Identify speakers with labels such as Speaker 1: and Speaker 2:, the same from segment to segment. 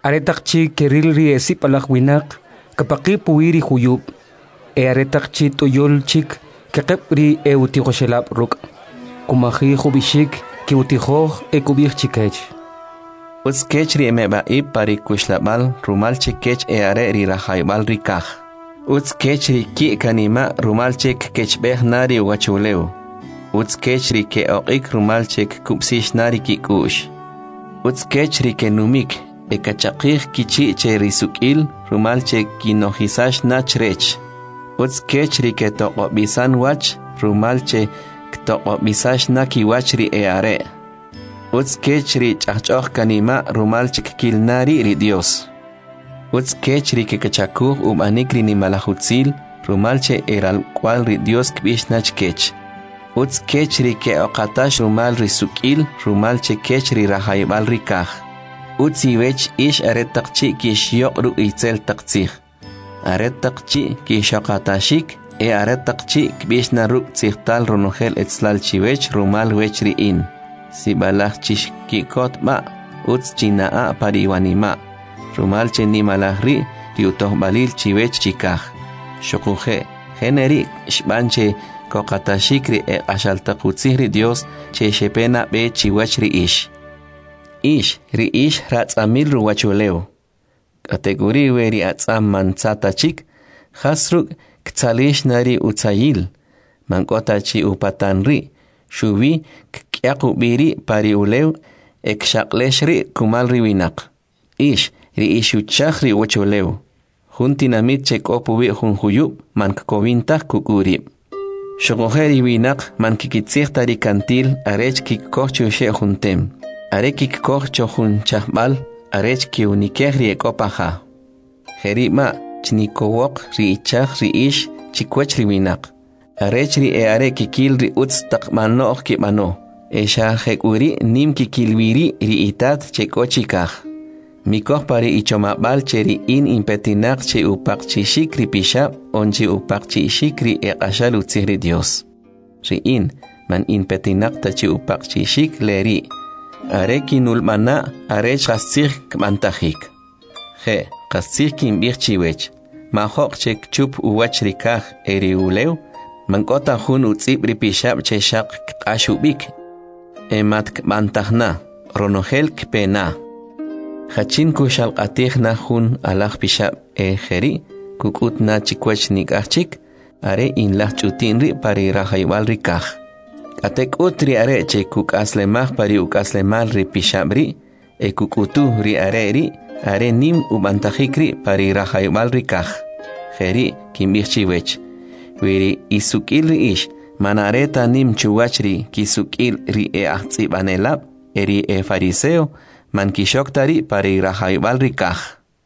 Speaker 1: Aretakchi kerilri esip alak winak kapaki puwiri huyub. Aretakchi toyolchik kakepri eutihoshelap ruk. Kumahi hubishik kiutihoj ekubihchikech.
Speaker 2: Uts kechri emebaib pari kushlabal rumalche kech are rirahaibal rikaj. Uts kechri ki kanima rumalchek kechbeh nari wachuleu. Uts kechri ke oqik rumalchek kupsish nari ki kush. Uts kechri ke numik ekachaqih kichi che risukil rumalchek kinohisash nachrech. Uts kechri ke toqobisan wach rumalche ktoqobisash naki wachri are. Uts kechri chachchoh kanima rumalchek kilnari ri Dios. Uts kechri ke kachakuh anikri ni malahutzil rumalche eral cual ri Dios kbishnach kech. Uts kechri ke oqatash rumal risukil rumalche kechri rahaibal rikaj. Uts iwech ish aretaqchi kishyok ru itzel taqtzih. Aretaqchi kishoqatashik aretaqchi kbishna ru tzihtal runogel etzlal chiwech rumal wech riin. Sibalach chish kikot ma uts chinaa pariwanima. Rumalche ni malahri riutoh balil chiwech chikaj. Shokuje generi shbanche kokatashikri ashaltakutzihri Dios che shepena be chiwach ri ish. Ri ish ratzamil ruwachuleo. Kategori weri atzam manzatachik hasruk ktsalish nari utzayil. Mankotachi upatanri. Shuvi kyakubiri pariuleu ekshaqleshri kumalri winak. Ri ishuchahri wachuleu. Juntinamit chekopuwi junjuyub mankkovintah kukurib. Shogojeri winak mankikitzihta kantil arech kikkochu she juntem. Are kikkochu jun chahbal arech kiunikehri ekopaha. Jerima chnikowok ri ichah ri ish chikwech ri winak. Arech ri are kikil ri utz takmanoh kibano. Esha jekuri nim kikilwiri ri itat chekochikah. Mikoh pari ichomabal cheri in impetinak che upakchishik ri pishab onchi upakchishik ri eqashal utzihri Dios. Ri in man impetinak tachi upakchishik leri. Are kinulmana arech qastzih kmantajik. Je qastzih kinbih chiwech. Mahok chek chup uwach rikaj eri uleu. Mankota jun utzib ri pishab che shaq kashubik. Emat kmantajna ronogel kpena. Hachin kushal atihna jun alaj pishab jeri kukutna chikwech nikachik are in lach chutinri pari rahaibal rikaj. Atek utri are che kukaslemaj pari ukaslemal ri pishabri kukutu ri are nim ubantajikri pari rahaibal rikaj. Jeri kimbichiwech. Wiri isukil ri ish manareta nim chuwachri kisukil ri ahtsibanelab eri fariseo man kishoktari pari rahaibal rikaj.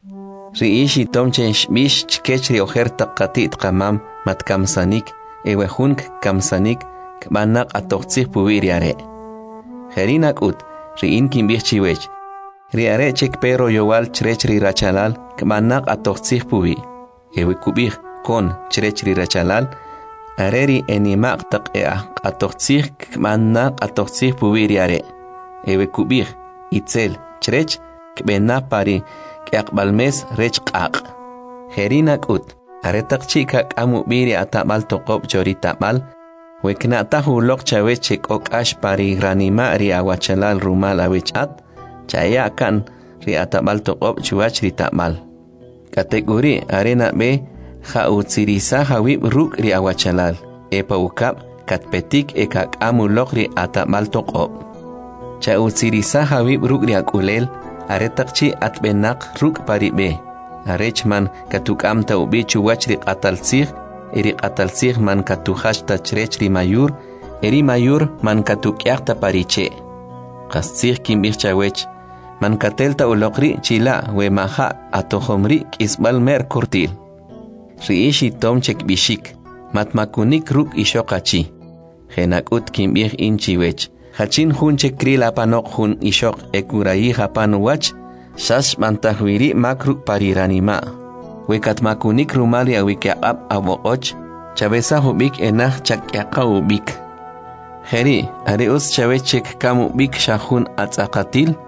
Speaker 2: Ri ishi tomchen shmish chkechri ojerta qatit qamam matkamsanik ewehunk kamsanik kbanak atoqtzih puwiri are. Jerinak ut ri in kimbih chiwech. Ri are chek pero yowal chrech ri rachalal kbanak atoqtzih puwi. Ewe kubih kon chrech ri rachalal are ri enimaq taq atoqtzih kbanak atoqtzih puwiri are. Ewe kubih itzel chrech kbena pari kyaqbalmes rech qaq. Jerinak ut aretak chika kamu biri atamal toqob chori tamal wekna tahu lok chawech chek okash pari granima ri awachalal rumal awechat chaya kan ri atamal toqob chuach ri tamal. Kategori arena be khautsirisa hawib ruk ri awachalal epa ukap katpetik kamu lok ri atamal toqob. Chautsirisa hawib ruk ri akulel aretakchi atbenak ruk paribe. Arechman katukam taubi chuwach ri qatalsih eri qatalsih man katuhash tachrech ri mayur eri mayur man katukyaqta pariche. Qastsih kimbih chawech man katelta ulokri chila we maha atohomri kisbal mer kurtil. Ri ishi tomchek bishik matmakunik ruk ishokachi. Genakut kimbih inchiwech. Hachin hun chekri la panok hun ishok ekurayi hapanu wach shash mantahwiri makruk pariranima. Wekat makunik rumali awikyaqab awoqoch chabesa hubik enah chakyaqa ubik. Jeri areus chavechek kamu bik shahun atzaqatil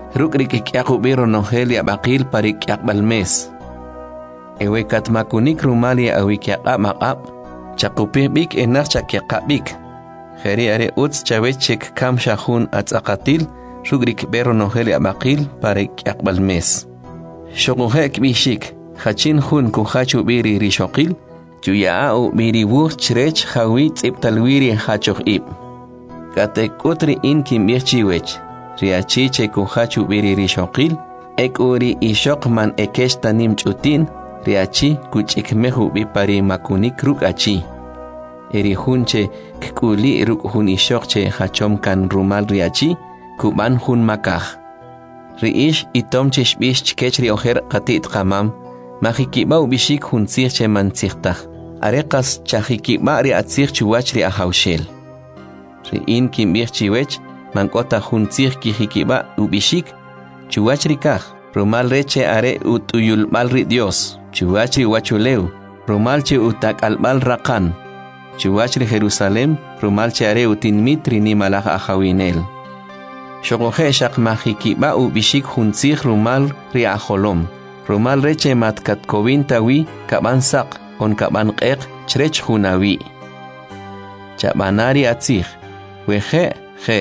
Speaker 2: rukrik ikyaqubiro nohelia baqil parik balmes. Ewe katmakunik rumalia awikyaqab maqab, chaqupih bik enak chakyaqabik. Kheri are uts chawechek kam shahun atzaqatil, rukrik bero nohelia baqil parik balmes. Shokuhek bishik, hachin hun kuhachu biri rishokil, Chuya'u biri wuh chrech hawi tsiptalwiri hachoch ib. Kate kutri in kimbichiwech, riachiche kuhachu biri rishokil, ek uri ishok man ekesh tanim chutin, riachi kuchikmehu bipari makunik ruk achi. Eri hunche kuli ruk hun ishokche hachom kan rumal riachi, kuban hun makah. Riish itomche shbish chkech rioher katit kamam, Mahikibau bishik hun sirche man sirtach. Arekas chahikiba ri atsir chuwach ri ahaushel. Ri in kimbir chiwech, mankota hun sir kihikiba ubishik, chuwach ri kach. Rumal reche are utuyul mal ri Dios, chuwach ri wachuleu. Rumal che utak albal rakan. Chuwach ri Jerusalem, rumal che are utinmitri ni malach ahawinel. Shogohe shak mahikiba ubishik hun sir rumal ri aholom. Rumal reche matkat kovin kaban sak on kaban qeq chrech hunawi. Chabanari atzir, weje,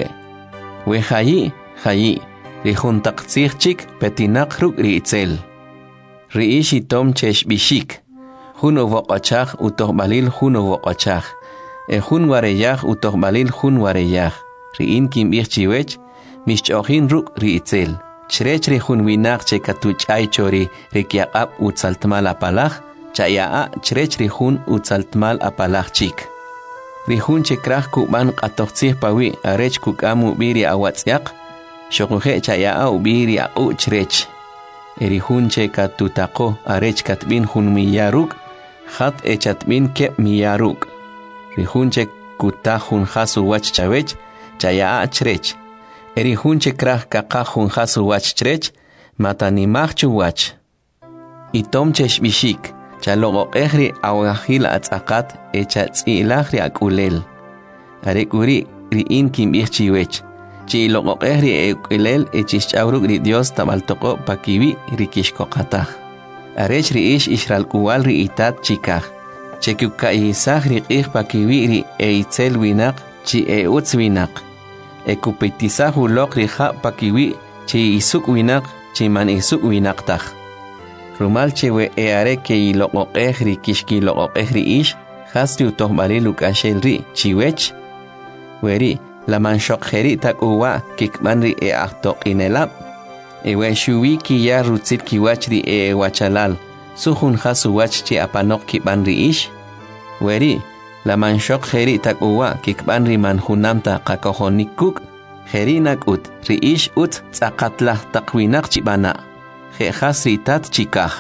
Speaker 2: wehayi, rihun taqtzir chik petinak ruk riitzel. Riishi tom chesh bishik, hun uvoqachach utohbalil hun uvoqachach, hun wareyach utohbalil hun wareyach, riin kim chiwech, mishchohin ruk riitzel. Chrech rihun winak che katuch ay chori rikyaqab utsaltmal apalach, chayaa chrech rihun utsaltmal apalach chik. Rihun che krach kuban qatoqtzih pawi arech kukamu biri awatzyaq, shokuhe chayaa ubiri au chrech. Erihun che katutaqo arech katbin hun miyaruk, khat echatbin kep miyaruk. Rihun che kutahun hasu wach chawech, chayaa chrech. Erihun che krach kakahun hasu wach chrech, matanimach chuwach. Itom chesh bishik, chalogo ehri awahil atzakat echatzilachri akulel. Arekuri ri in kim chiwech, chi logo ehri ekulel echishchauruk ri Dios tabaltoko pakiwi rikishkokatah. Arech ri ish ishral kuwal ri itat chikah, chekuka isah ri pakiwi ri eitzel winak, chi utz winak. Ekupetisahu lok riha pakiwi chi isuk winak chi man isuk winak tak. Rumal chewe eare ke ilokok ehri kishki lokok ehri ish hasri utohbali lukashel ri chiwech. Weri laman shok heri tak uwa kikmanri ahtok inelap. Ewe shuwi ki ya rutzit kiwach ri wachalal suhun hasu wach chi apanok kibanri ish. Weri Laman shok heri tak uwa kikban riman hunamta kakohonikuk heri nakut riish ut tzakatlah takwinak chibana jejas ritat chikaj.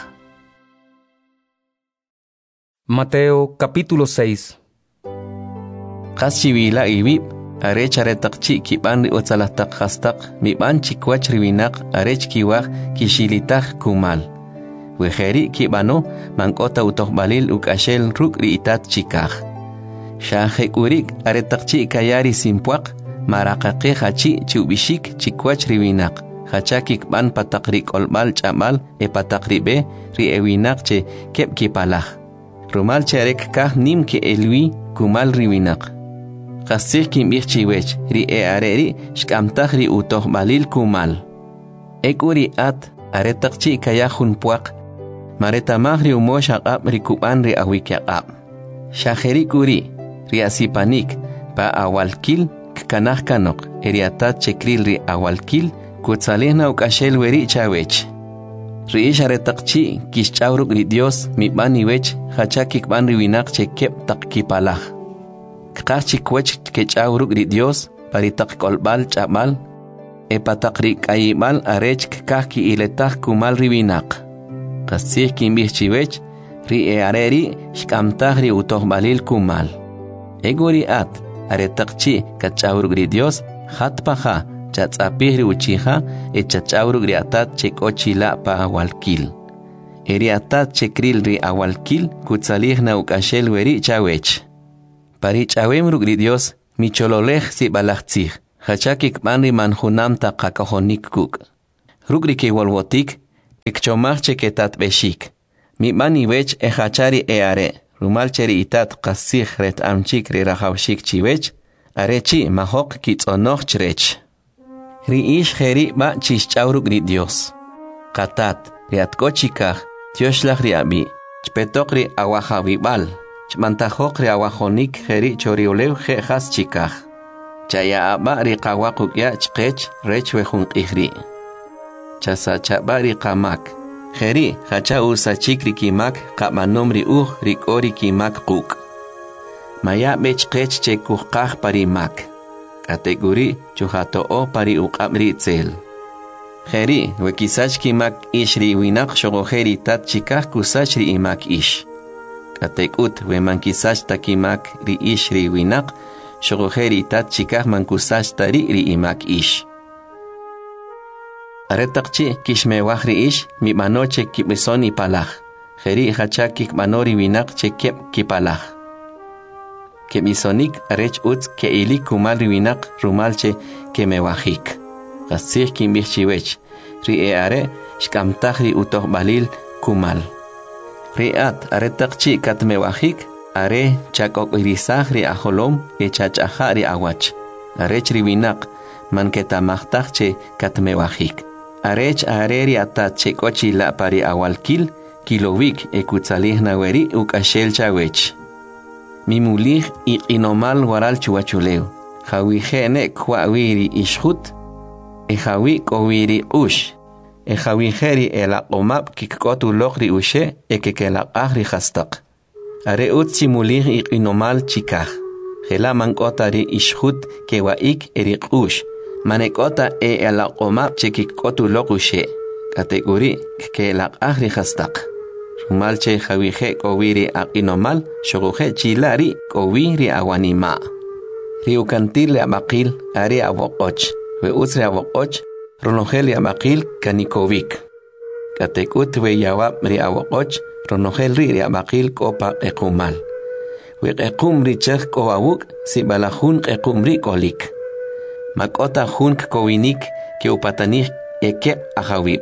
Speaker 1: Mateo capítulo 6.
Speaker 2: Kas chivila ibib arech aretak chi kiban ri utzalah tak hastak miban chikwach riwinak arech kiwaj kishilitaj kumal. Weheri kibano mankota utohbalil ukashel ruk riitat chikaj. Shahek urik aretakchi kayari simpuak marakake hachi chubishik chikwach riwinak hachakik ban patakrik olbal chamal patakribe ri ewinak che kep kipalah rumal charek kah nim ke elwi kumal riwinak qasih kim chiwech ri areri shkamtah ri utoh balil kumal ekuri at aretakchi kayahun puak maretamah ri umosh aqab ri kuban ri awikyaqab shaheri kuri Riasipanik pa awalkil kanah kanok eriatat chekril ri awalkil kutsalihna ukashel weri chawech. Riish aretakchi kishchauruk ri Dios mi bani wech hachakik ban riwinak chekep takkipalah. Kakachi kwech kechauruk ri Dios paritak kolbal chamal patakri kaibal arech kakaki iletah kumal riwinak. Kasih kimbih chiwech ri areri shkamtah ri utoh balil kumal. Egori at aretakchi kachawrugri Dios hatpaha chatzapihri uchiha chachawrugri atat chekochila pa awalkil. Eri atat chekril ri awalkil kutsalihna ukashel weri chawech. Pari chawemrugri Dios michololej si balachtzih hachakik manri manhunam ta kakohonik kuk. Rugri ki walwotik, ikchomach ketat beshik. Mi mani wech hachari are. Rumal cheri itat qasih ret amchik ri rahawshik chiwech. Are chi mahok kitzonoch chrech. Ri ish heri ba chischawruk ri Dios. Qatat ri atkochikaj tioshlach ri abi. Chpetok ri awajawibal. Chmantajok ri awajonik heri choriolew jejas chikaj. Chaya aba ri qawaqukya chqech rech wejun qihri. Chasa chaba ri qamak. Heri hacha usachik ri kimak qamanom ri ri kori kimak quk. Maya bechqech che kuqaj parimak. Kategori chuhatoo pari uqamri tzel. Heri wekisach kimak ish ri winak shogoheri tat chikaj kusach ri imak ish. Katekut wemankisach takimak ri ish ri winak shogoheri tat chikaj mankusach tari ri imak ish. Aretakchi kishmewaj ri ish mi manoche kibisoni palaj. Heri hacha kikmanori winak che kep kipalaj. Kemisonik arech utz ke ilik kumal riwinak rumalche kemewajik. Qasih kimbichiwech. Ri are shkamtaj ri utoh balil kumal. Ri at aretakchi katmewajik are chakok irisaj ri ajolom chachaja ri awach. Arech riwinak manketamajtaj che katmewajik. Arech are ri atat che kochi la pari awalkil kilowik ekutzalih naweri ukashel chawech. Mimulih inomal waral chuachuleo. Jawi jene kwawiri ishut. Jawi kowiri ush. Jawi jeri elaqomab kikotu logri ushe ekekela agri hastak. Are utsimulih inomal chikaj. Jela mankotari ishut kewaik erik ush. Manekota elaqomab chekikotu logushe. Kategori kekela agri hastak. Malche jawije kowiri inomal, shogoje chilari kowiri awanima. Riukantil abakil ari awokoch, we usre awokoch, ronogel abakil kanikovik. Katekut we yawab ri awokoch, ronogel ri abakil kopa ekumal. We ekum richech kowawuk, si balahun ekum ri kolik. Makota hun kowinik ke upatanik eke ahawib.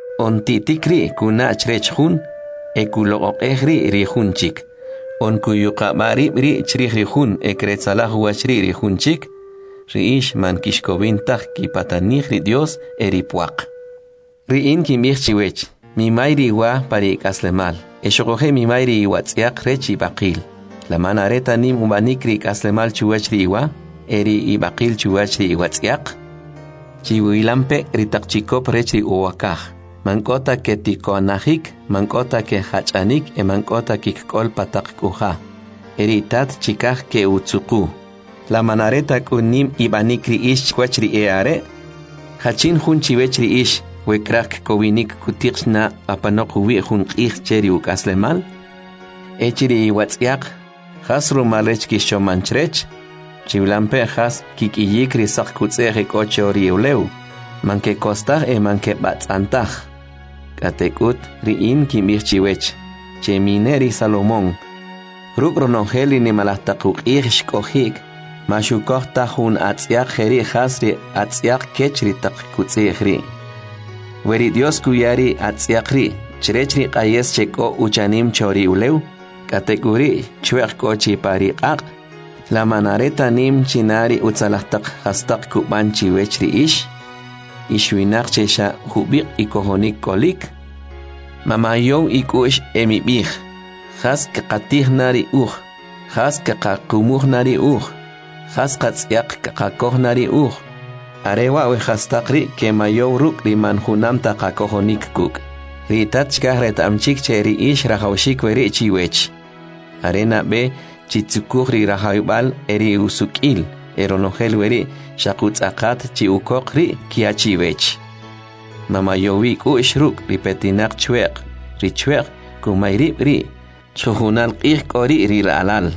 Speaker 2: Ontitikri kuna chrech hun, ekuloqoq ehri rihunchik. On kuyuqamari ri chrihun ekretsalah wachri rihunchik. Riish man kishkovintah kipatanij ri Dios eripuaq. Riin kimihchiwech. Mi mayri wa pari kaslemal. Eshogoje mi mayri watsiaq rechi baqil. La manareta nim ubanikri kaslemal chuwachri wa eri ibaqil chuwachri watsiaq. Chiwilampe ritaqchikop rechi uwakaj. Mankota ke tikonajik, mankota ke hachanik, mankota kikol patak kuja. Eritat chikaj ke utsuku. La manareta kunim ibanikri ish kwachri eare. Hachin hun chiwechri ish, wekrak kowinik kutixna apanokuwi hun ich cheri ukaslemal. Echiri iwatsiak, hasru malech kishomanchrech. Chiwlampe has kikiyikri sak kutseje koche oriuleu. Manke kostaj manke batzantaj. Katekut riin kimihchiwech. Chemineri Salomón. Rukronongeli ni malahtakuk ishkohik. Mashukoj tajun atziak jeri hasri atziak kechri takutzihri. Weri Dios kuyari atziakri. Chrechri qayes cheko uchanim chori uleu. Katekuri chuek kochi pari ak. La manareta nim chinari utzalahtak hastak kubanchi wechri ish. Ishwinak chesha hubik ikohonik kolik. Mamayon ikush emibich. Has kakatih nari Has kakakumuh nari Has katsyak kakakoh nari Arewa we hastakri ke mayon ruk riman hunam takakohonik kuk. Ritachka retamchik cheri ish rahawshik weri chiwech. Arena be chitsukuhri rahaybal eri usukil. Eronogel weri shakutz akat chi ukokri kiachiwech. Mamayowik ushruk ripetinak chuek. Richuek kumayrib ri. Chuhunal kori ri alal.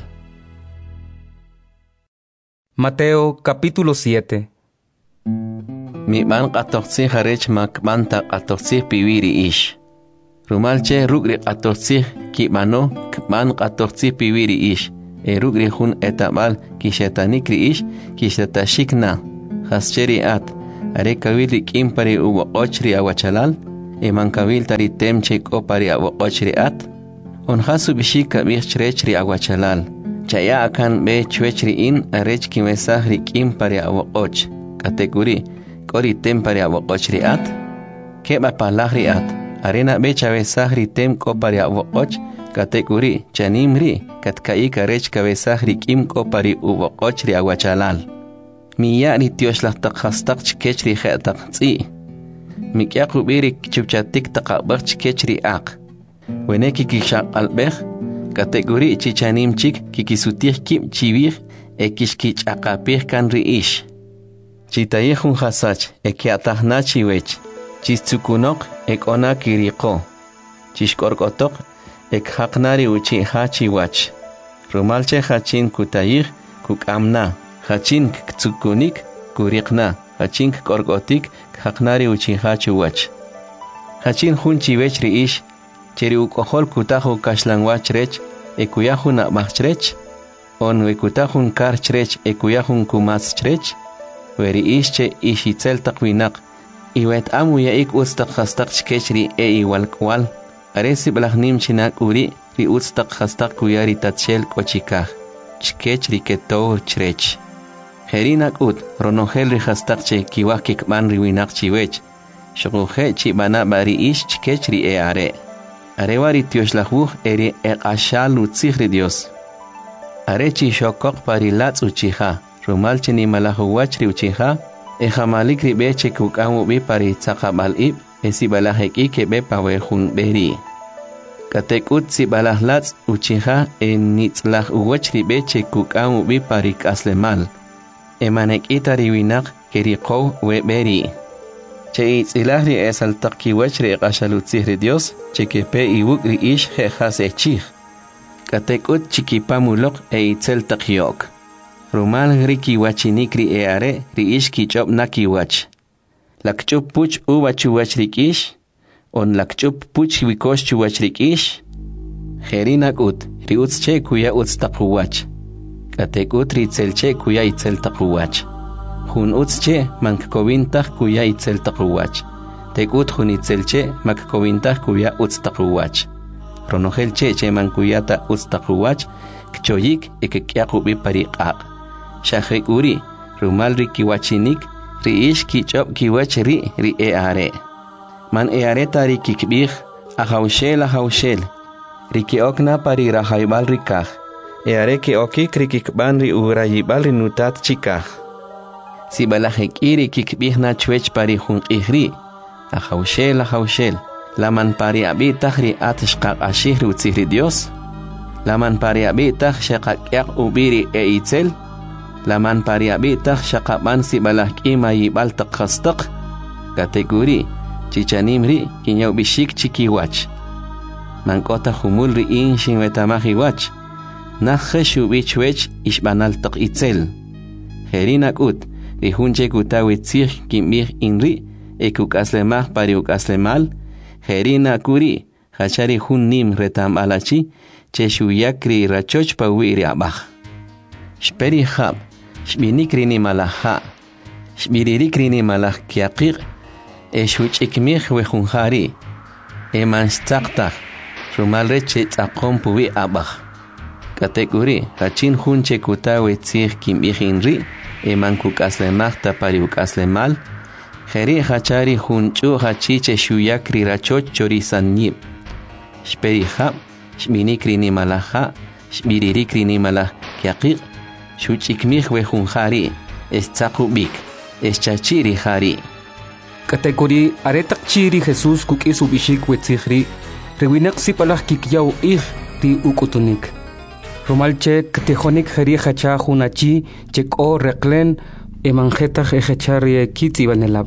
Speaker 1: Mateo capítulo 7.
Speaker 2: Mi man qatoqsi harech makman ta qatoqsi piwiri ish. Rumalche rugri qatoqsi kibano kman qatoqsi piwiri ish. Rugri hun etabal kishetanikri ish kishetashikna. Hascheri at are kawil rikim pari uwoqochri awachalal eman kawil tari temche ko pari awoqochri at on hasu bishika bichrechri awachalal chaya akan be chwechri in arech kimesah rikim pari awoqoch kategori kori tem pari awoqochri at keba palahri at arena be chavesahri tem ko pari awoqoch kategori chanimri katkaika rech kabesah rikim ko pari uwoqochri awachalal miya ri tioshlataq hastaq chkechri khetaq tsi mikyaqu birik chupchatik taqabaq chkechri aq weneki kishaq albej kategori chichanimchik kikisutih kim chivij ekishkich aqapij kan riish chitayejun hasach ekiatahnachi wech chistsukunok ekona kiriko chishkorkotok ekhaqnari uchi hachi wach rumalche hachin kutayij kukamna hachin ktsukunik kuriqna hachin korgotik haqnari uchi hachu wach hachin hunchi wech riish cheri ukohol kutahu kashlan wachrech ekuyahun abachrech on wekutahun karchrech ekuyahun kumaschrech weri ishche ishitzel taqwinak iwet amu yaik ustaq khastaq chkechri iwalkwal aresi blahnim chinak uri ri ustaq khastaq kuyari tatshel kochikaj chkechri keto chrech Herinak ut ronogel rihastaqche kiwakik ban riwinak chiwech shoguje chibana bari ish chkechri are arewari tioshlahu eri eqashalu tsikhri Dios arechi shokok pari latz uchiha rumalche ni malahu wachri uchiha jamalik ribeche kukamu bi pari tsaqabal ib esibalaheki kebe pawejun beri katekut sibalah latz uchiha nitzlah uwachri beche kukamu bi pari kaslemal emanek itariwinak keriko we beri che itzilahri esaltaqki wachri qashalutzihri Dios chekepe iwukri ish jehasechih katekut chikipamulok itzel taqyok rumal riki wachinikri are ri ish kichop nakiwach lakchup puch uwachu wachrikish on lakchup puch wikosh chuwachrikish jerinakut ri utzche kuya utztaquwach katekut ritzelche kuya itzel taquwach hun utzche mankkovintah kuya itzel taquwach tekut hun itzelche makkkovintah kuya utztaquwach ronojelche che mankuyata utztaquwach kchoyik ekekyaqubi pariqaq shajekuri rumal rikiwachinik riish kichop kiwach ri eare man eare tari kikbij ahawshel rikiokna pari rahaybal rikaj eare ke okik rikikban ri urayibal rinutat chikaj sibalajekiri kikbijna chwech pari junqijri ahawshel laman pari abitaj ri atshqaqashij ri utzihri Dios laman pari abitaj shaqaqyaq ubiri itzel laman pari abitaj shaqaban sibalajk'ima yibal taqhastaq kategori chichanimri kinyaw bishik chikiwach mankota humul ri inshin wetamajiwach najjeshu bichwech ishbanal taq itzel jerinakut ri hunche kutawitzij kimbij inri ekukaslemaj pari ukaslemal jerinakuri hachari hun nim retamalachi cheshuyakri rachoch pawiri abaj shperi hab shbinikri ni malaha shbiririkri ni malaj kiaqiq eshuchikmij wejunjari emanstaqtaj rumalreche tzaqon puwi abaj kategori hachin hunche kutawitzij kimbij inri emankukaslemajta pari ukaslemal jeri hachari hunchu hachiche shuyakri rachoch chorizanyib shperi hab shbinikri ni malaha shbiririkri ni malaj kiaqiq shuchikmij wejunjari estzaqubik eschachiri jari
Speaker 1: kategori aretak chiri Jesús kuk'isu bishik wetzijri rewinak sipalaj kikyaw ij ri ukutunik romalche ktejonik jeri hacha junachi cheko reqlen emanjetaj ejechari kitzibanelab.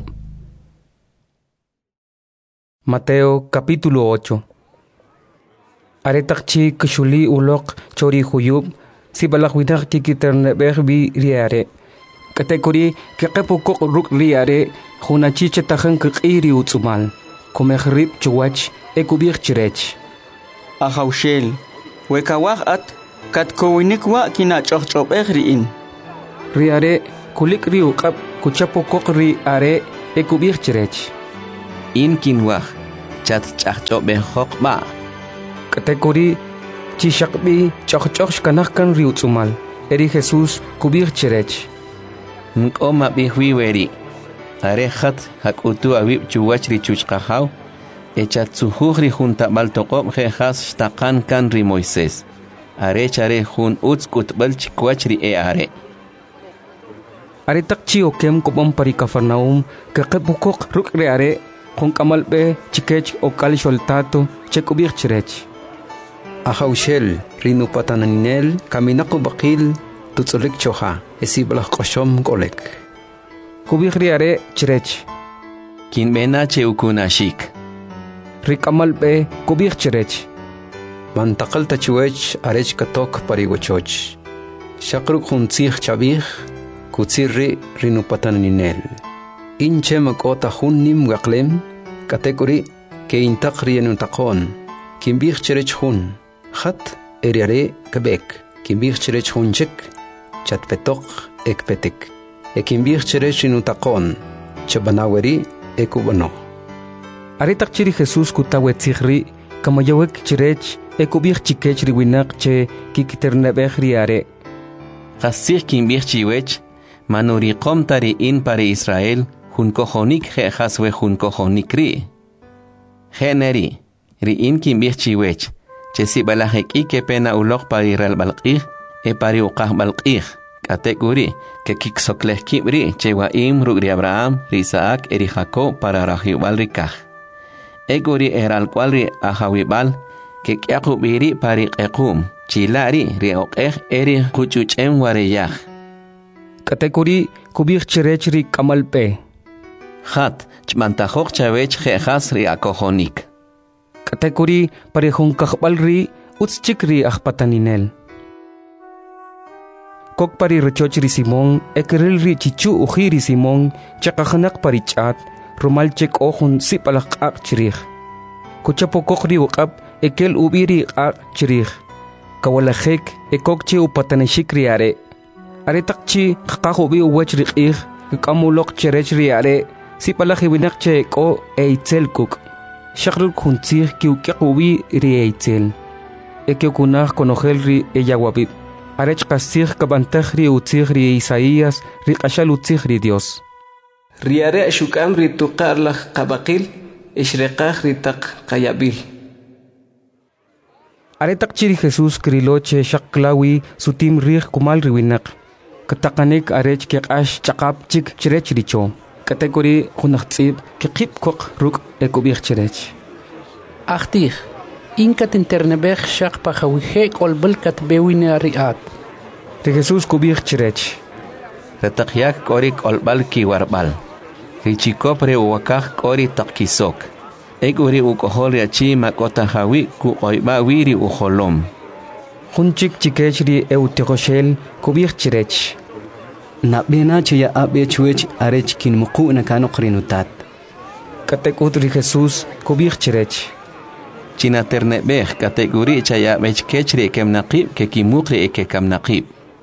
Speaker 1: Mateo capítulo 8. Aretak chi kshuli ulok chori huyub sibalajwinak kikiternebej bi riare kategori keqepukok ruk riare junachi chetajan kqiri utzumal komejrib chuwach ekubij chirech
Speaker 3: ahawshel wekawaj at katkowinikwa kinach'ojch'ob'ej ri'in
Speaker 1: riare kulik ri uqab kuchapukok riare ekubir chirech.
Speaker 2: In kinwah, chat chachcho behok ba.
Speaker 1: Katekuri chishakbi chachchoch kanahkan riutsumal. Eri Jesús kubir chirech.
Speaker 2: Nkoma bihwiweri. Arehat hakutu awib chuwachri chuchkahaw. Echatsuhuri junta baltoqob jejas shtakan kan ri Moisés. Are chare jun utskutbal chikwachri are.
Speaker 1: Are takchi okem kopom pari Cafarnaum kakepukok rukre are con kamalbe chikech o kalisholtato chekubir chirech.
Speaker 4: Ahaushel rinu pataninel kaminaku bakil tutsulik choha esiblah koshom golek.
Speaker 1: Kubir are chirech.
Speaker 2: Kin bena che ukunashik.
Speaker 1: Rikamalbe kubir chirech.
Speaker 4: Mantakal tachuech arech katok parigochoch. Shakruk huntzich chabich kutsirri rinu pataninel. Inche makota hunnim gaklem kategori ke intakri enutakon. Kimbich chirech hun. Khat eriare kebek. Kimbich chirech hunchik chatpetok ekpetik. Ekimbich chirech inutakon chabanaweri ekubano.
Speaker 1: Aritak chiri Jesús kutawet sigri kamayawek chirech ekubich chikech riwinak che kikiternebech riare.
Speaker 2: Kasich kimbich chiwech manuri komtari in pare Israel hun kohonik jehaswe hun kohonik ri. Generi ri in kimbich chiwech chesi balahek ike pena ulok pari ral balqih e pari uqah balqih. Kategori que kiksokleh kibri chewa rugri Abraham, ri Isaac, eri Jacob para rahibal rikah. Egori eral cualri ahawibal que kiakubiri pari ekum chilari ri oqeh eri kuchuchem wareyah.
Speaker 1: Kategori kubir chirech ri kamalpe.
Speaker 2: Hat chmantajok chavech jejas ri akohonik.
Speaker 1: Kategori pari hunkakbal ri utschik ri ahpataninel. Kok pari rechoch ri Simón, ekeril ri chichu ujiri Simón, chakahanak pari chat, rumalchek ohun sipalak ak chirich. Kuchapokok ri ukap, ekel ubiri ak chirich. Kawalahek, ekokchi upataneshik ri are. Are takchi, kakahubi uwech ri ich, kamulok cherech ri are, sipalak hiwinak che ko eitzel kuk. Shakrul kuntzir ki ukyak ubi ri eitzel. Eke kunach konogel ri eyawabib. Arech kasih kabantahri utzihri Isaías ri qashal utzihri Dios.
Speaker 3: Riare shukam ri tuqarlah qabaqil ishriqah ri taq qayabil.
Speaker 1: Aretak chiri Jesús kriloche shaklawi sutim rih kumal riwinak. Katakanik arech keqash chaqap chik chirech richo. Kategori khunaqtsib keqip kok ruk ekubih chirech.
Speaker 5: Achtih Inkat internebech shaq pahawihe kolbelkat bewine riat.
Speaker 1: De Jesús kubir chirech.
Speaker 2: Retakyak kori kolbal ki warbal. Richikopre uwakak kori takkisok. Eguri ukohol yachi makota hawi ku oiba wiri uholom.
Speaker 1: Hunchik chikechri eutigoshel kubir chirech.
Speaker 4: Nabena chaya abe chuech arech kin muku nakano krinutat.
Speaker 1: Katekutri Jesús kubir chirech.
Speaker 2: China ternebech kategori chaya bechkechri kem naqib ke kimukri eke kam naqib.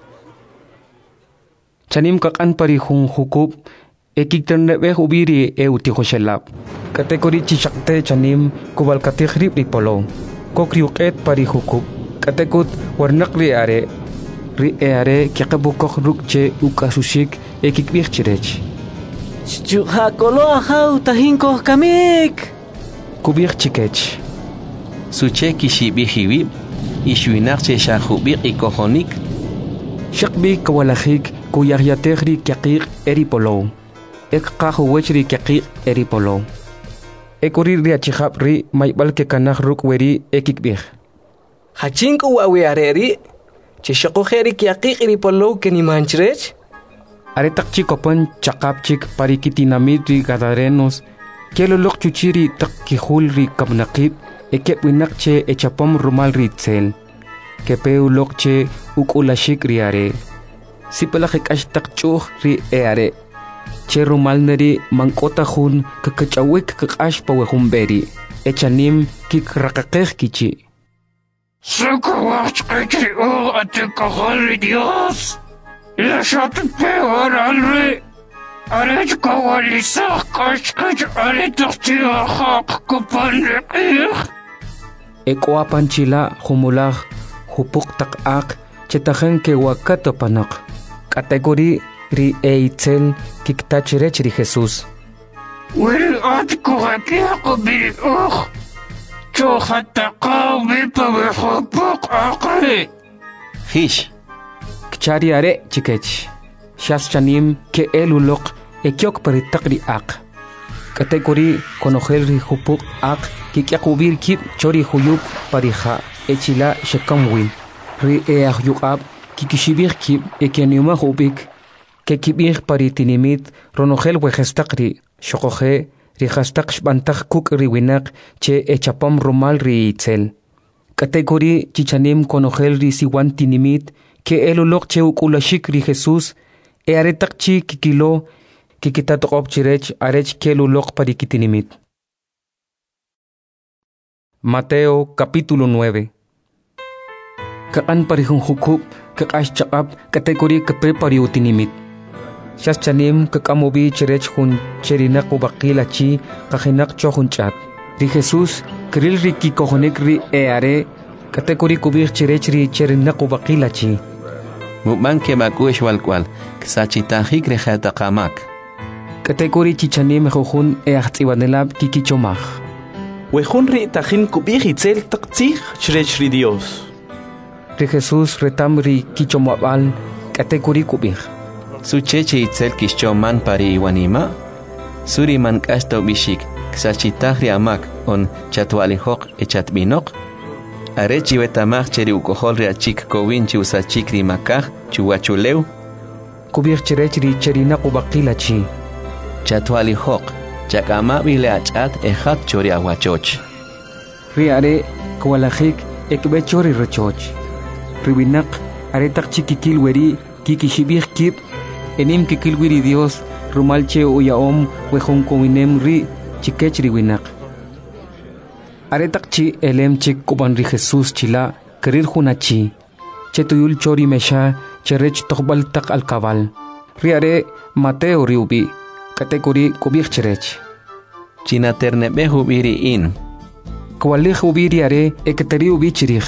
Speaker 1: Chanim kakan pari hun hukub ekik ternebech ubiri eutigoshellab. Kategori chishakte chanim kubal kategrib ri polo. Kokri uket pari hukub. Katekut warnak ri are. Ri are kiakabukok rukche ukasushik ekik birchirech.
Speaker 3: Chuha kolo ahau tahinko kamik.
Speaker 1: Kubir chikech.
Speaker 2: Suche kishibihiwib ishuinarche shahubik ikohonik.
Speaker 1: Shakbi kawalahik kuyaryategri kiakik eripolo. Ek kahuwechri kiakik eripolo. Ekuri riachihab ri maibal ke kanah rukweri ekikbih.
Speaker 3: Hachinku wawi areri. Chishako heri kiakik eripolo kenimanchrech.
Speaker 1: Aretak chikopan chakapchik parikitinamid ri gadarenos. Kielolok chuchiri takkihul ri kabnakib. Ekep winakche echapom rumal ritzel. Kepeu lokche ukulashik riare. Sipalakik ashtak chuh ri eare. Che rumal neri mankota hun kakachawik kakash pawehumberi. Echanim kik rakakeh kichi.
Speaker 6: Sakawach kachri o ate kahari Dios. Ila shatu peor alre. Arech kawalisaq kachkach aritaqchiwaqaq kupanriqih.
Speaker 1: Ekwapan chila humulaj hupuk taq'aq chetajen ke wakato panaq. Kategori ri eitzel kiktachirech ri Jesús.
Speaker 6: Wiri atkuqakiq bi'uq. Chuhataqaw bipawihupuk aqri.
Speaker 2: Hish.
Speaker 1: Kchari are chikech. Shas chanim ke eluloq ekyok paritak ri aq. Kategori konojel ri hupuk aq kikyakubir kip chori huyup parija echila shekamwin. Ri eahyuqab kikishibir kip ekyaniuma hubik ke kibir paritinimit ronojel wejestaqri shokoje ri hastaq shbantaj kuk ri winak che echapam romal ri itzel. Kategori chichanim konojel ri siwan tinimit ke eluloq che ukulashik ri Jesús e aretakchi kikilo kikitatoqob chirech arech keluloq parikitinimit. Mateo capítulo 9. Kaan parihunjukub kakash chaqab kategori kape pariutinimit. Shas chanim kakamobi chirech hun cherinak ubakila chi kajinak chohun chat. Ri Jesús kril ri kikojonik ri eare kategori kubir chirech ri cherinak ubakila chi.
Speaker 2: Mukman ke makush walkwal ksachitahik rehataqamak.
Speaker 1: Kategori chichanim jujun eachtsiwanelab kikichomaj.
Speaker 7: Wejun ri tajin kubir itzel taqtzij chrech ri Dios.
Speaker 1: Ri Jesús retam ri kichomabal kategori kubir.
Speaker 2: Su cheche itzel kishchoman pari iwanima. Suri man kashta bishik ksachitahri amak on chatwalihoq echatbinok. Arechi betamach cheri ukohol ri achik kowinchi usachik ri makaj chuwachuleu.
Speaker 1: Kubir chirech ri cherina kubakila chi.
Speaker 2: Chatwalihoq chakama bile achat ejat chori awachoch.
Speaker 1: Ri are kwalajik ekbe chori rechoch. Ribinak aretak chikikil weri kikishibir kip enim kikil wiri Dios rumalche uyaom wejun kowinem ri chikech ribinak. Aretak chi elem chik kuban ri Jesús chila kerir hunachi chetuyul chori mesha cherech tokbal tak al kabal. Ri are Mateo riubi kategori kubir cherech.
Speaker 2: China ternebe hubiri in.
Speaker 1: Kwalih ubiri are eketeri ubi chirich.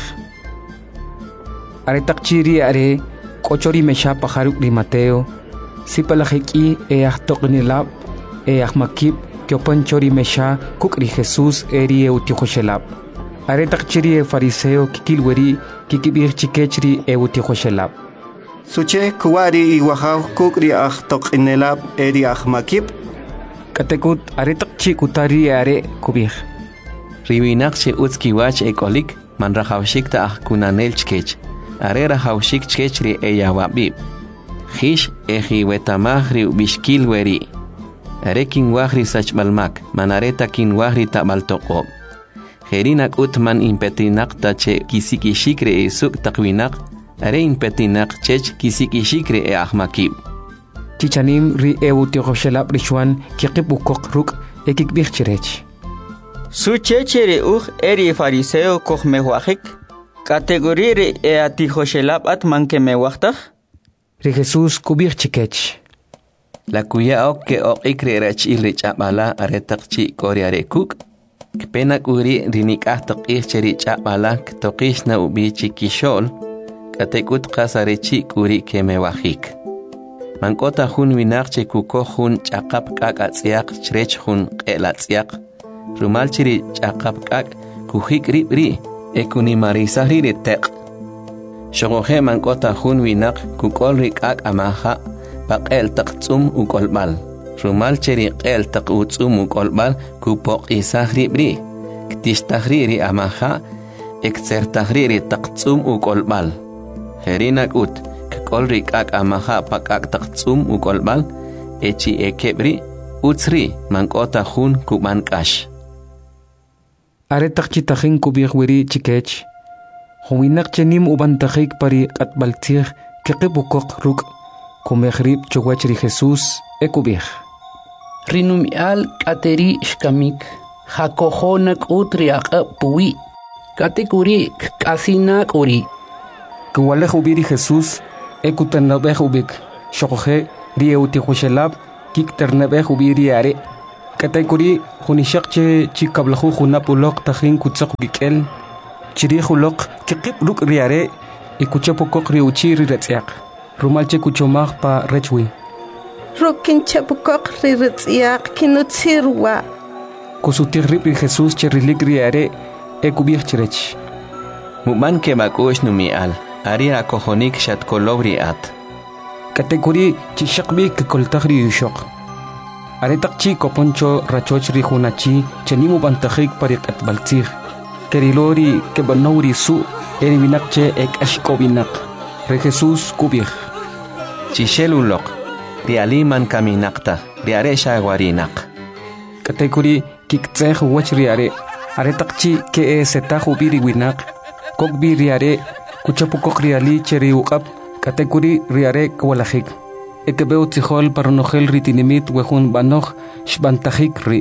Speaker 1: Aretak chiri are kochori mesha pajaruk ri Mateo sipalajiki eahtoknilab eahmakib kiopan chori mesha kuk ri Jesús eri eutijoshelab. Aretak chiri e fariseo kikilweri kikibir chikechri eutijoshelab.
Speaker 8: Suche kuwari iwahaw kuk ri ahtoknilab eri ahmakib.
Speaker 1: Katekut aretak chi kutari are kubir.
Speaker 2: Ribinak che utskiwach ekolik man rajawshik ta kunanel chkech. Are rajawshik chkechri eyawabib. Hish eji wetamahri bishkil weri. Are kin wahri sachbalmak manareta kin wahri tabaltoqob. Herinak utman impetinak tache kisikishikre e suk takwinak. Are impetinak chech kisikishikre e ahmakib.
Speaker 1: Chichanim ri eutijoshelab rishwan kikibukok ruk ekikbir chirech.
Speaker 9: Su chechere eri fariseo koch mewajik. Kategori ri eatijoshelab atman ke mewajtaj.
Speaker 1: Ri Jesús kubir chikech.
Speaker 2: La kuya ok ke ok ikre rach ilrich abala aretak chi kori arekuk. Kpenak uri rinik ahtaq cheri abala ktokish na ubi chikishol. Katekut qasarechi kuri ke mewajik. Mankota hun winak che kuko hun chaqap kak atsiak chrech hun qelatsiak. Rumal chiri chaqap kak kuhik ribri ekuni marisahri retek. Shogohe mankota hun winak kukol rikak amaha paqel taqtsum ukolbal. Rumal chiri qel taqutsum ukolbal kupok isahri bri. Ktistahri ri amaha eksertahri ri taqtsum ukolbal. Herinak ut kol rikak amaha pakak taqtsum ukolbal echi ekebri utsri mankota hun kubankash.
Speaker 1: Aretak chitahin kubir weri chikech. Huwinak chenim ubantajik pari atbaltir kekibukok ruk kumehrib chowach ri Jesús ekubir.
Speaker 5: Rinumial kateri shkamik hakohonak utriak puwi kategori kasinak uri.
Speaker 1: Kuwalej ubiri Jesús ekutanabej ubik shokoje ri eutijoshelab kik ternebeh ubiri are katekuri hunishak che chikablahu hunapulok tahin kutsak gikel chiri hulok kikip luk riare ikuchapokok riuchi riretziak rumal che kuchomag pa rechwi
Speaker 10: rukin chapokok riretziak kinutsirwa
Speaker 1: kusutir ripri Jesus cherilik riare ekubir cherech
Speaker 2: muman ke makush numial ari akohonik shat kolobri at
Speaker 1: katekuri chishakbi kikoltagri yushok aretakchi koponcho rachochri hunachi chenimu bantahik parikat baltzig kerilori kebanori su erivinakche ek ashkovinak re Jesus kubir
Speaker 2: chishelulok rialiman kaminakta riare shagwarinak
Speaker 1: katekuri kiktseh wachriare aretakchi ke setahu biriwinak kokbi riare kuchapukok riali cheri uqab katekuri riare kwalahik ekebeu tijol parnogel ritinimit wehun banoch shbantahik ri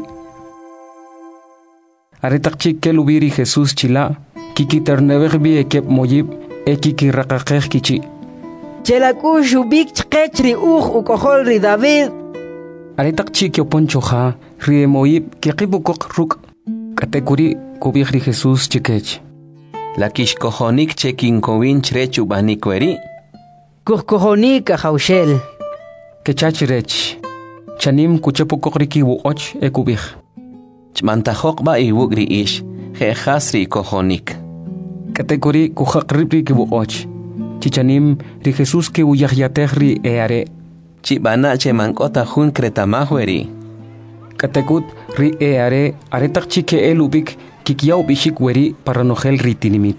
Speaker 1: aretakchi kelubiri Jesus chila kikiternebeh bi ekep moyib ekikiraqaqej kichi
Speaker 10: chelaku shubik chqechri ukohol ri David
Speaker 1: aretakchi kioponchoja ri moyib kikibukok ruk katekuri kubih ri Jesus chikech
Speaker 2: la kishkohonik chekinkowin chrechu banikweri
Speaker 10: kuhkohonik haushel
Speaker 1: kechachirech chanim kuchapokok riki wuoch ekubih
Speaker 2: chmantajok ba iwugri ish jehasri kohonik
Speaker 1: katekuri kuhaqribri ki wuoch chichanim ri Jesus ke uyahyatehri eare
Speaker 2: chibana che mankota hun kretamahweri
Speaker 1: katekut ri eare aretakchi ke elubik kikiyaw bishik weri paranogel ritinimit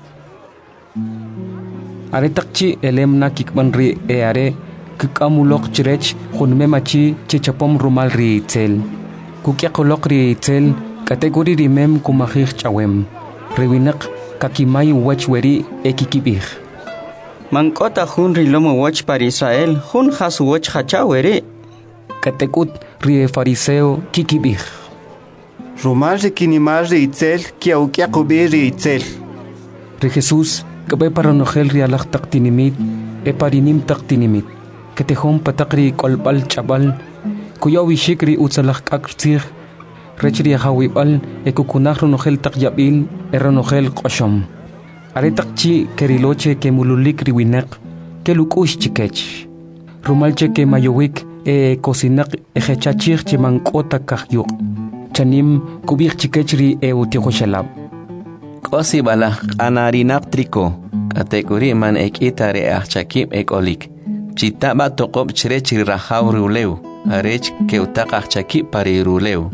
Speaker 1: aretakchi elemna kikban ri eare kikamulok chirech hunmemachi chichapom rumal ri itzel kukyakolok ri itzel kategori rimem kumahig chawem rewinak kakimay wach weri ekikibih
Speaker 9: mankota hun ri lomo wach para Israel hun hasu wach hachaweri
Speaker 1: katekut ri fariseo kikibih
Speaker 8: rumal ri kinimal ri itzel kiaukyakubi ri itzel
Speaker 1: ri Jesus kabe paranogel ri alak taktinimit parinim taktinimit ketehom patakri kolbal chabal kuyawi shikri utsalak aktsir rechri hawibal ekukunah ronogel takyabil eronogel qoshom aretakchi keriloche kemululik riwinak kelukush chikech rumalche ke mayowik kosinak ejechachir chimankota kahyuk chanim kubik chikechri utikhoshalab
Speaker 2: kosi bala anarinak triko kategori man ekitare achakib ekolik chitaba toqob chirechri rahaw ruleu arech ke utaqaq chakib pari ruleu.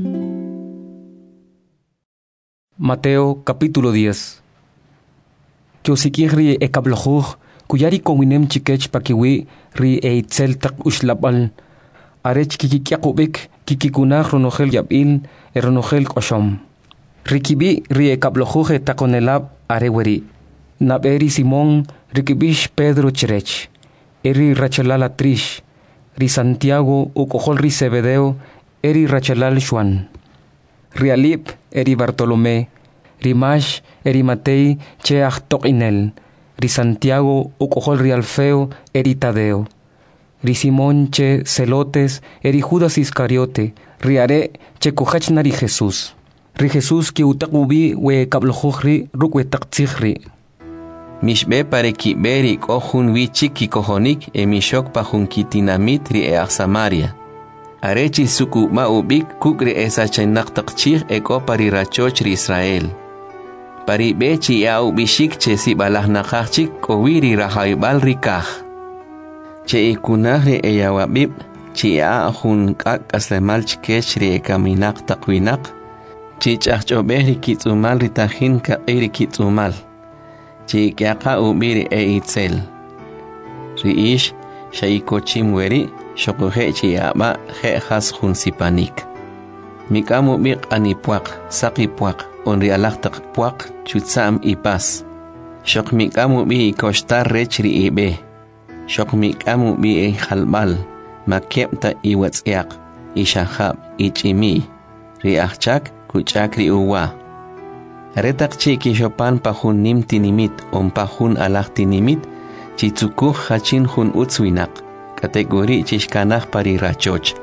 Speaker 1: Mateo capítulo 10. Kyosikihri ekablojuj kuyari kowinem chikech pakiwi ri eitzel tak ushlabal arech kikikyakubik kikikunaj ronogel yabil eronogel koshom rikibi ri ekablojuj takonelab areweri naberi Simón rikibish Pedro chirech eri rachalal atrish ri Santiago ukohol ri Zebedeo eri rachalal Juan Rialip eri Bartolomé ri Mash eri Matei che Toqinel ri Santiago ukohol ri Alfeo eri Tadeo ri Simón che Celotes eri Judas Iscariote ri are che kuhachna ri Jesús ki utakubi we kablojuj rukwe taktzijri
Speaker 2: mishbe pare kiberi kohun wichik kikohonik emishok pahun kitinamit ri Samaria arechi suku maubik kukri esa chenak takchih eko pari rachoch ri Israel pari bechi ya ubishik che si balah nakachik kowiri rahaibal rikah che ikunah ri eyawabib chi ya hun kak aslemal chikech ri ekaminak takwinak chi chachobeh ri kitzumal ri tahin ka iri kitzumal chi kyaka ubiri itzel ri ish shaikochim weri shokuhe chi aba he has hun sipanik mikamu biq anipuak sakipuak onri alaktak puak chutsam ipas shok mikamu bi koshtar rechri ibe shok mikamu bi halbal makepta iwatsiak ishahab ichimi ri achak kuchakri uwa Retak chiki shopan pahun nim tinimit on pahun alak tinimit chitsukuh hachin hun utswinak kategori chishkanah pari rachoch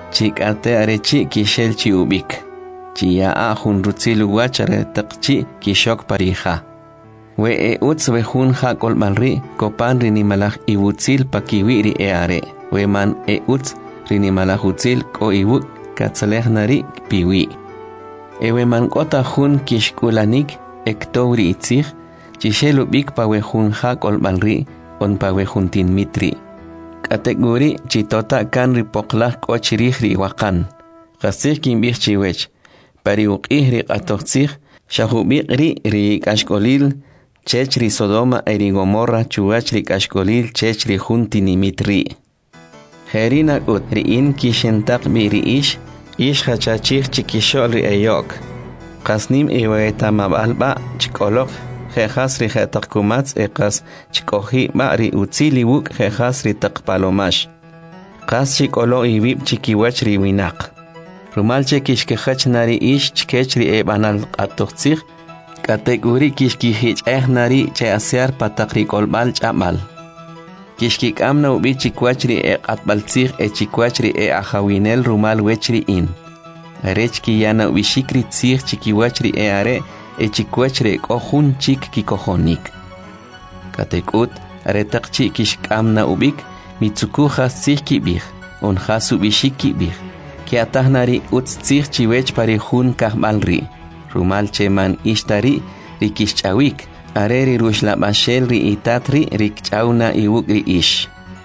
Speaker 2: chikate arechi kishel chi ubik chiya ahun rutzil wach are taqchi kishok parija we uts we hun ha kolmalri kopan rini malaj iwutzil pakiwiri are we man uts rini malaj utzil ko iwuk katsalejnari piwi we man kota hun kishkulanik ektowri itzig chishel ubik pa we hun ha kolmalri on pa we juntin mitri kategori chitota kan ripoklah kochirihri wakan qasih kimbih chiwech pariuqihri qatoqsih shahubiqri ri kashkolil chechri Sodoma eri Gomorra chuachri kashkolil chechri juntini mitri herina utri in kishentaq biri ish hachachih chikishol ri eyok qasnim iweta mabalba chikolok Jehas ri jetaqkumats eqas chikohi ba'ri utzili wuk jehas ri taqpalomash. Qas chikolo ibib chikiwach ri winaq. Rumal chekishkehach nari ish chkech ri ebanal qatoqtsig. Kategori kishkihich nari che asear pataq ri kolbal ch'abal. Kishkikamna ubi chikwach ri eqatbaltsig chikwach ri ahawinel rumal wech ri in. Arech kiyana ubi shikri tsig chikiwach ri are echikwachre kohun chik kikohonik katekut aretaqchi kishkamna ubik mitsukuja sihki bih on hasu bishiki bih ki atahnari utsih chiwech pari hun kahbalri rumal cheman ishtari rikishchawik areri rushla bashel ri itatri rikchauna iwukri ish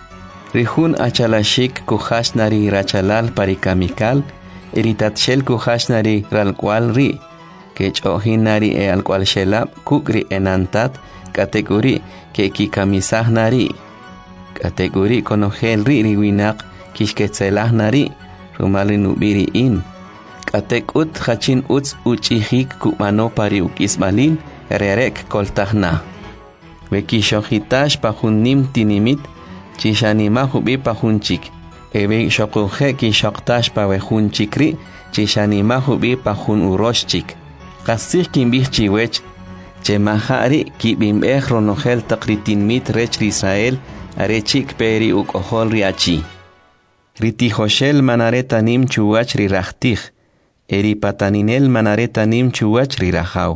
Speaker 2: rihun achalashik kuhashnari rachalal pari kamikal eritatshel kuhashnari ralkwal ri kechohinari alkwal shelab kukri enantat kategori ke kikamisahnari kategori konogel ri winak kishketselajnari rumali nubiri in katekut hachin uts uchihik kumano pari ukisbalin rerek koltahna wekishohitash pahunim tinimit chishanima hubi pahunchik ebe shokuhe kishoktash pawehunchikri chishanima hubi pahun uroshchik Qasih kimbih chiwech chemahari kibimbeh ronogel taqritin mit rech Israel arechik peri ukohol riachi ritihoshel manaretanim chuwach rirajtij eri pataninel manaretanim chuwach rirajaw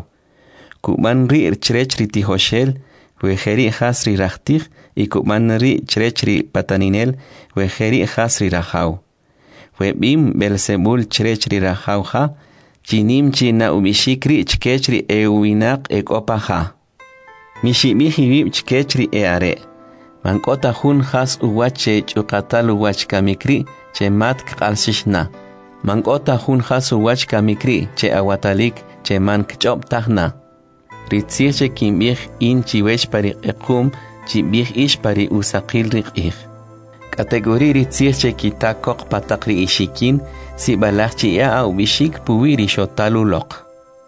Speaker 2: kuman ri chrech ritihoshel wejeri has rirajtij y kuman ri chrech ri pataninel wejeri has rirajaw webim belzebul chrech rirajawja chinim china ubishikri chkechri ewinaq ekopaja mishibihibib chkechri eare mankota hun has uwache chuqatal uwach kamikri che mat qalsishna mankota hun has uwach kamikri che awatalik che man kchop tahna ritziche kimbih in chiwech pari equm chibih ish pari usaqil riqih kategori ritziche kitakok patakri ishikin si balachchi au bishik puwiri shotalulok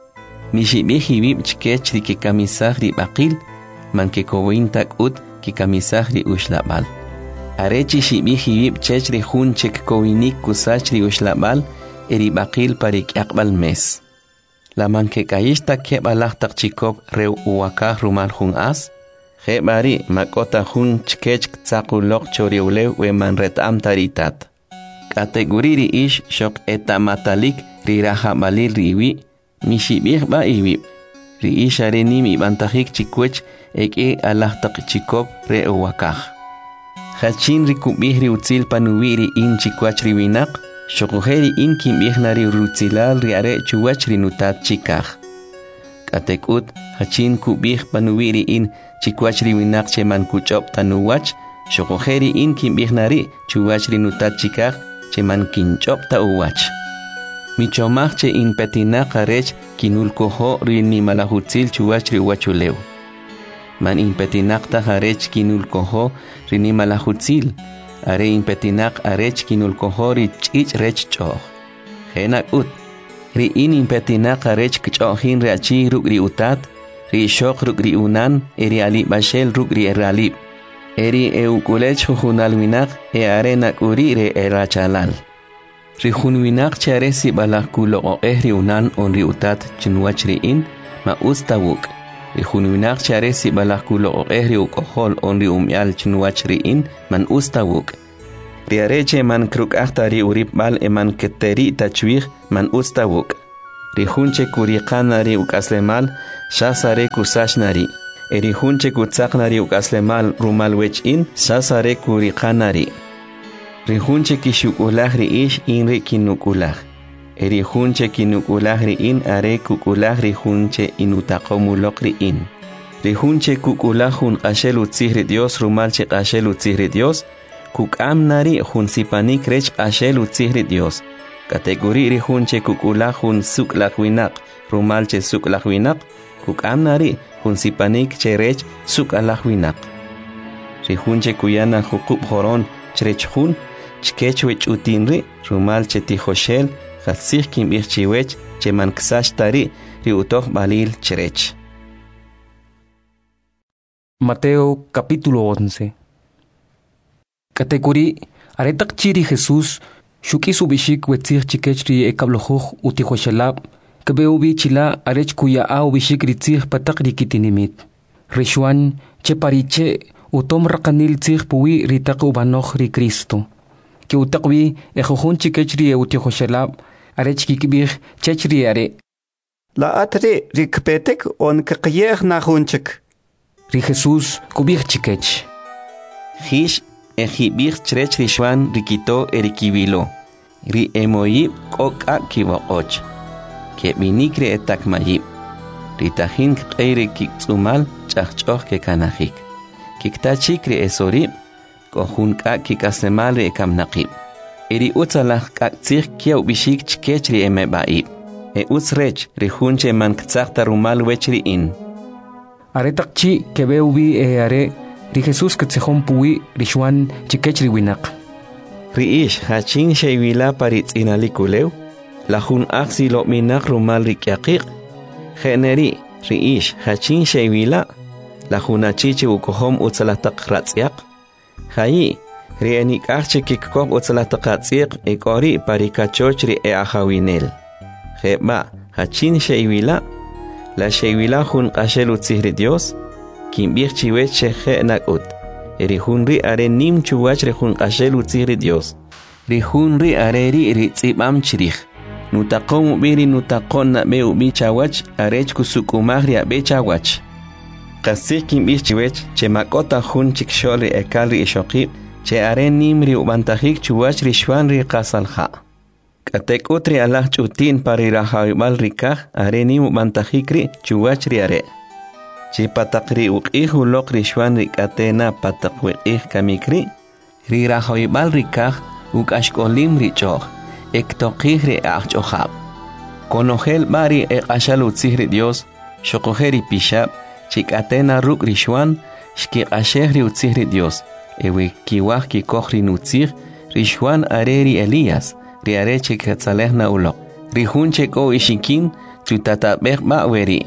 Speaker 2: mishibihibib chkechri ki kamisahri baqil man ke kowintak ut ki kamisahri ushlabal arechi shibihibib chechri hun chek kowinik kusachri ushlabal eri baqil parik aqbal mes la man ke kayishta ke balachtak chikop reu uwakah rumal hun as Hebari makota hun chkech tsaqulok choriulew we man retam taritat kategoriri ish shok etamatalik riraja balil riwi mishibih ba iwi ri ish arenimi bantajik chikwech eke alahtaq chikop re uwakaj hachin rikubih ri utzil panuwiri in chikwach riwinaq shokuheri in kimbihnari rutzilal ri are chuwach rinutat chikaj katekut hachin kubih panuwiri in chikwach riwinaq cheman kuchop tanuwach shokuheri in kimbihnari chuwach rinutat chikaj cheman kinchop ta uwach michomach che in petinaq arech kinulkoho rini malahutzil chuwach riwachulew man in petinaq ta arech kinulkoho rini malahutzil are in petinaq arech kinulkoho ri ch'ich rech ch'oj henak ut ri in petinaq arech kch'ojin reachi rugri utat ri shok rugri unan eri ali bashel rugri eralib eri eukulech junal winaq arena uri re erachalal ri jun winaq chare si balakulo o ri unan on ri utat chinwach ri in ma ustawuk ri jun winaq chare si balakulo o ri ukohol on ri umyal chinwach ri in man ustawuk Riareche man kruk ahtari urip bal eman keteri tachwih man ustawuk. Rihunche kuriqanari ukaslemal shasare kusashnari. Erihunche kutsaknari ukaslemal rumal wechin shasare kuriqanari. Rihunche kishukulah riish inri kinukulah. Erihunche kinukulah riin are kukulah rihunche inutaqomulok riin. Rihunche kukulahun qashelu tzihri Dios rumalche qashelu tzihri Dios. Kukamnari hun sipanik rech qashelu tzihri Dios. Kategori rihunche kukulahun suklahwinak rumalche suklahwinak. Kukamnari hun sipanik cherech sukalahwinak. Rihunche kuyana hukub horon cherechhun chkechwech utinri rumalche tijoshel khatsih kimbirchiwech cheman ksashtari riutoh balil cherech.
Speaker 1: Mateo capítulo 11. Categorí aretak chiri Jesús shuki subishik wetzir chikechri ekablojuj utijueshalab kebeubi chila arech kuya au bishik ritzir patak rikitinimit. Rishuan chepariche utom rakanil tzir puwi ritak ubanoch ri Cristo. Que utakwi ejojun chikechri utijueshalab arech kikibir chechri are.
Speaker 8: La atre rikpetek on kakiyeh najunchik.
Speaker 1: Ri Jesús kubir chikech.
Speaker 2: Hish ejibir cherech rishuan rikito erikibilo. Ri emoyib koka kibokoch. Ke minikre etak mayib. Ritahin kqeire kiksumal chachchoch ke kanahik. Kiktachik ri esorib kohun ka kikasemal re ekamnaqib. Eri utsalach kaktsir kiaw bishik chkech ri emebaib. E utsrech rihunche man ktsakta rumal wechri in.
Speaker 1: Aretak chi kebeubi are ri Jesús katsehon puwi rishuan chikech riwinak.
Speaker 2: Riish hachin sheywila paritz inalikulew. Lahun aksi lo minak rumal rikyaqiq. Generi riish hachin sheywila. Lahun achiche ukohom utsalatak ratsiaq. Hayi rienik arche kikkok utsalatak ratsiaq ekori parikachoch ri ahawinel. Heba hachin sheywila. La sheywila hun qashelu tzihri Dios. Kimbir chiwech shehe nakut. Erihunri are nim chuwach rehun qashelu tzihri Dios. Rihunri are ri tzibam chirich. Nutaqom ubiri nutaqon na be ubi chawach arech kusukumahri abe chawach. Qasih kimbir chiwech che makota hun chiksholi ekalri eshoqib che are nimri ubantahik chuwach rishwan ri qasalha. Katek utri Allah chutin pari rahawibal rikah are nim ubantahikri chuwach ri are. Chi patakri uqihu lok rishwan rikatena patakwiqih kamikri ri rahawibal rikah ukashkolim richoh. Ektoqih ri ahchohab. Konojel bari eqashalu tzihri Dios shokoheri pishab chikatena ruk rishwan shkiqashehri utzihri Dios ewe kiwah kikohri nutzih rishwan areri Elías ri are chikatzalehna ulok rihun cheko ishikin tutatabeh ba'weri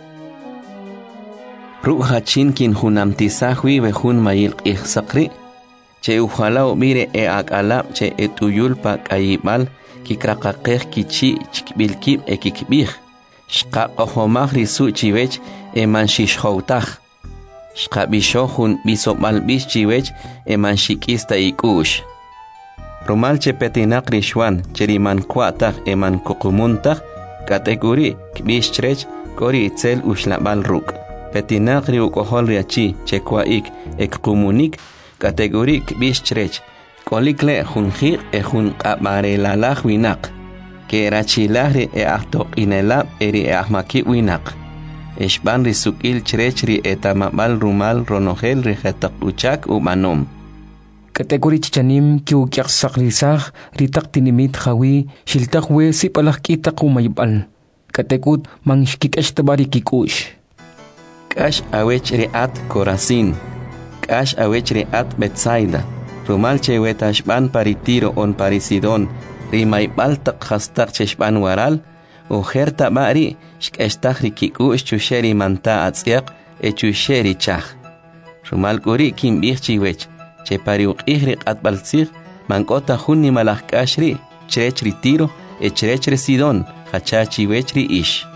Speaker 2: ruk hachin kin hunamtisahwi vehun mayil qihsaqri che ujalao mire ak'alab che etuyulpa k'ayibal kikraqaqej kichi chikbilkib ekikbij shqaqojomaj risu chiwech eman shishjowtaj shqabixojun bisobalbix chiwech eman shik'ista ik'u'x rumal che petinaq rixwan cheriman kuataj eman kuqumuntaq katekuri kbix chrech kori itzel uxlabal ruk petinaq ri uk'ojol riachi che kua'ik ekqumunik kategori kbix chrech kolikle junjir jun qabarelalaj winak ke rachilahri ahtoq inelab eri ahmaki winak eshban risukil chrech ri etamabal rumal ronojel ri jataquchak umanom
Speaker 1: Kategori chichanim ki ukyaqsaqrisaj ritak tinimit jawi shiltaj we sipalaj kitaq umaybal katekut manshkik'ashtabari kikush
Speaker 2: k'ax awech ri at Corazín K'ax awech ri at Betsaida rumal che wetashban pari Tiro on pari Sidón rimaybal taq khastaq cheshban waral ujerta bari shk'ashtaj ri kikush chusheri manta atz'yaq chusheri chaj rumal kuri kimbij chiwech che pari uq'ij ri q'atbaltzij mank'ota jun nimalaj k'ax ri chrech ri Tiro chrech ri Sidón jacha chiwech ri ix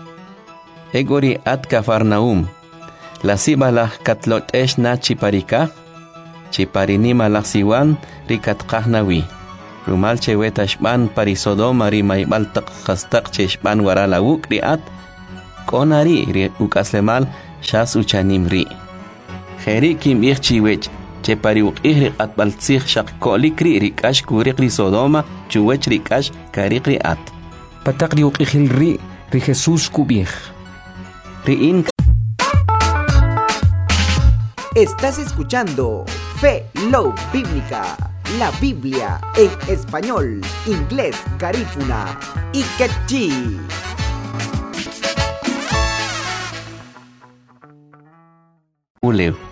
Speaker 2: egori at Cafarnaum la sibalaj katlot'ex nachi parikaj chiparinima laksiwan rikatqahnawi. Rumal cheweta shban pari Sodoma ri maybal taqhastaq cheshban warala wuk riat konari ri ukaslemal shas uchanim ri. Kheri kim chiwech chepari uqih ri atbaltsih shaq kolikri rikash kuriq ri Sodoma chuwech rikash kariq ri at.
Speaker 1: Patak ri uqihil ri Jesús kubih.
Speaker 2: Riin.
Speaker 11: Estás escuchando Fe Love Bíblica, la Biblia en español, inglés, garífuna y quechí.
Speaker 2: Uleu.